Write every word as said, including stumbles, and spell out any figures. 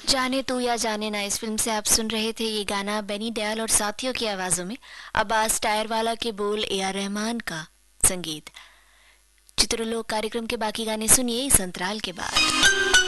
जाने तू या जाने ना, इस फिल्म से आप सुन रहे थे ये गाना बेनी दयाल और साथियों की आवाजों में। अब्बास टायरवाला के बोल, ए आर रहमान का संगीत। चित्रलोक कार्यक्रम के बाकी गाने सुनिए इस अंतराल के बाद।